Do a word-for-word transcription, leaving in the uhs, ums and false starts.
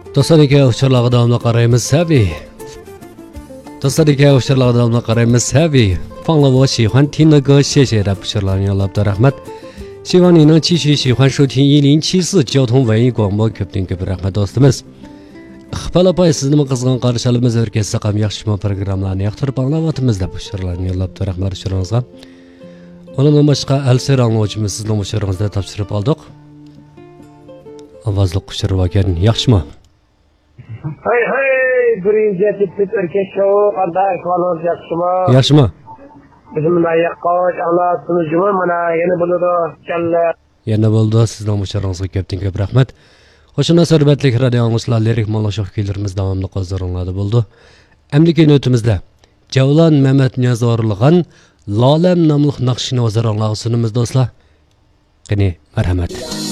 Dostlarga uçurlarga davamlı qaraymiz sabi. Dostlarga uçurlarga davamlı qaraymiz sabi. Fangla wo喜欢听的歌，谢谢的uçurlarga yollab da rahmat. 希望你能继续喜欢收听一零七四交通文艺广播，köpten köp rahmat dostumuz. Xipala pay sizni qizg'in qarshilimiz o'rkatsa ham yaxshi programmalarni yoqtirib anglayotimiz deb uçurlarga yollab da rahmat uçurlarga. Onun başqa Alser anlovchimiz sizning uçurlaringizda topshirib oldik. Ovozli qushirib olgan, yaxshimi? Hey hey, birinchi tip erkak show qanday qilamiz yaxshimi? Yaxshimi? Bizimda yaqqosh anlatimiz juma mana yana bo'ladi kalla. Yana bo'ldi, sizning uçurlaringizga köpten köp rahmat. Qo'shina sarbatlik radio anglovchilar lirik mo'nglashuv kuylarimiz davomli qo'zg'aringlarda bo'ldi. Amdiki notimizda Javlon Mehmet Niyozorlig'an Lolem nomli naqshini o'zaro anglovsunimiz do'stlar. Qani, marhamat.